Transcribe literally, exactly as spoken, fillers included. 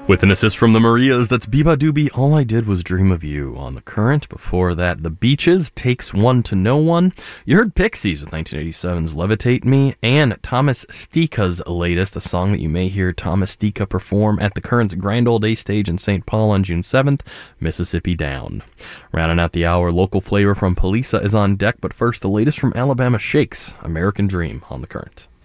With an assist from the Marias, that's Biba Doobie, All I Did Was Dream of You on The Current. Before that, The Beaches, Takes One to Know One. You heard Pixies with nineteen eighty-seven's Levitate Me, and Thomas Stika's latest, a song that you may hear Thomas Stika perform at The Current's Grand Old Day stage in Saint Paul on June seventh, Mississippi Down. Rounding out the hour, local flavor from Polisa is on deck, but first, the latest from Alabama Shakes, American Dream on The Current.